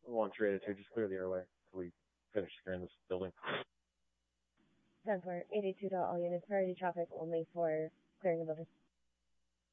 1-382, just clear the airway until we finish securing this building. 10-4, 882 to all units, priority traffic only for clearing the building.